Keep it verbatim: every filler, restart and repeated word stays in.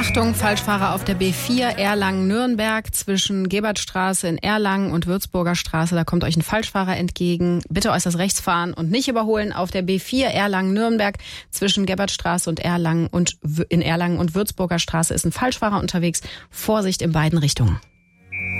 Achtung, Falschfahrer auf der B vier Erlangen-Nürnberg zwischen Gebertstraße in Erlangen und Würzburger Straße. Da kommt euch ein Falschfahrer entgegen. Bitte äußerst rechts fahren und nicht überholen. Auf der B vier Erlangen-Nürnberg zwischen Gebertstraße und Erlangen und in Erlangen und Würzburger Straße ist ein Falschfahrer unterwegs. Vorsicht in beiden Richtungen.